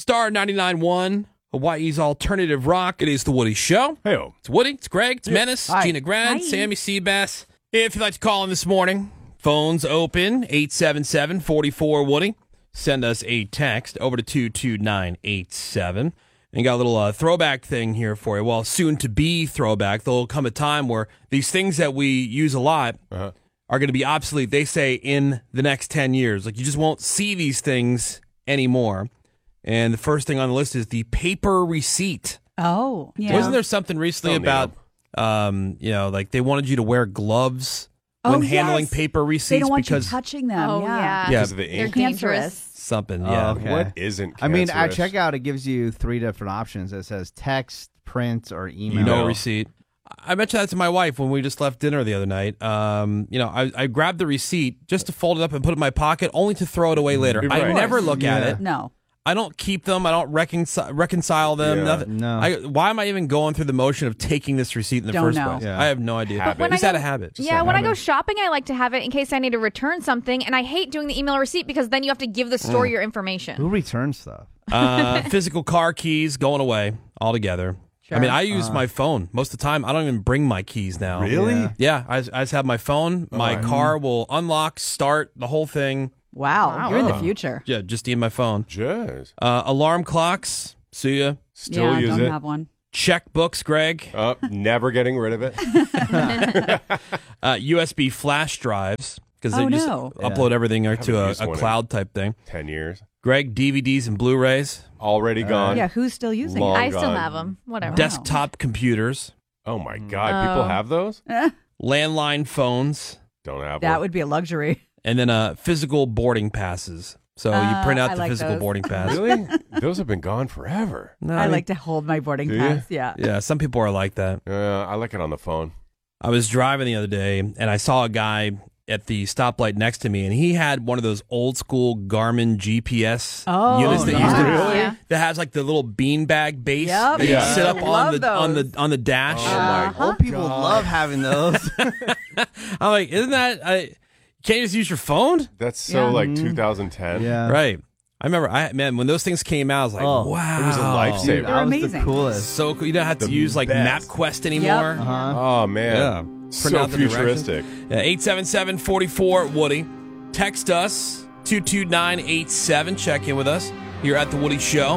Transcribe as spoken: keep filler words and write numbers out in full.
Star ninety-nine point one, Hawaii's alternative rock. It is The Woody Show. Hey, It's Woody, it's Greg, it's Menace, Hi. Gina Grad, Hi. Sammy Seabass. If you'd like to call in this morning, phones open, eight seven seven, four four, Woody. Send us a text over to two two nine eight seven. And got a little uh, throwback thing here for you. Well, soon to be throwback. There'll come a time where these things that we use a lot Uh-huh. are going to be obsolete, they say, in the next ten years. Like, you just won't see these things anymore. And the first thing on the list is the paper receipt. Oh, yeah. Wasn't there something recently Don't need about, um, you know, like they wanted you to wear gloves when Oh, handling yes. paper receipts They don't want because you touching them. Oh, yeah. yeah. Yeah. Because of the They're ink. dangerous. something, Oh, yeah. okay. What isn't I mean, at cancerous? checkout, it gives you three different options. It says text, print, or email. No Email. receipt. I mentioned that to my wife when we just left dinner the other night. Um, you know, I, I grabbed the receipt just to fold it up and put it in my pocket, only to throw it away later. I Right. never look at Yeah. it. No. I don't keep them. I don't reconcile reconcile them. Yeah. Nothing. No. I, why am I even going through the motion of taking this receipt in the Don't first know. place? Yeah. I have no idea. Habit. But when Is I that go- a habit? Yeah, a when I habit. go shopping, I like to have it in case I need to return something, and I hate doing the email receipt because then you have to give the store your information. Who returns stuff? Uh, physical car keys going away altogether. I mean, I use my phone most of the time. I don't even bring my keys now. Really? Yeah. Yeah, I, I just have my phone. My right. car will unlock, start the whole thing. Wow. Wow. You're in the Wow. future. Yeah, just need my phone. Jazz. Uh, alarm clocks. See ya. Still yeah, use don't it. have one. Checkbooks, Greg. Uh, never getting rid of it. Uh, U S B flash drives because Oh, they just no. upload everything to Haven't a, used a one in- cloud type thing. Ten years. Greg, D V Ds and Blu-rays. Already gone. Yeah, who's still using Long it? I still gone. have them. Whatever. Wow. Desktop computers. Oh my God. People Oh. have those? Landline phones. Don't have That one. would be a luxury. And then uh, physical boarding passes. So you Uh, print out I the like physical those. boarding pass. Really? Those have been gone forever. No, I mean, like to hold my boarding Do you? pass. Yeah. Yeah, some people are like that. Uh, I like it on the phone. I was driving the other day and I saw a guy at the stoplight next to me, and he had one of those old school Garmin G P S Oh, units that nice. used to Really? Yeah. that has like the little beanbag base Yep. that you Yeah. sit up Love on the on the those. on the dash. Oh my Uh-huh. Old people God. love having those. I'm like, isn't that? I, you can't just use your phone, That's so Yeah. like two thousand ten. yeah. right? I remember, I man, when those things came out, I was like, Oh, wow, it was a lifesaver. Dude, They're that was amazing. the coolest. So cool. You don't have to The use like best. MapQuest anymore. Yep. Uh-huh. Oh man. Yeah. Print So out the directions. futuristic. Yeah, eight seven seven, four four, Woody. Text us, two two nine eight seven. Check in with us here at The Woody Show.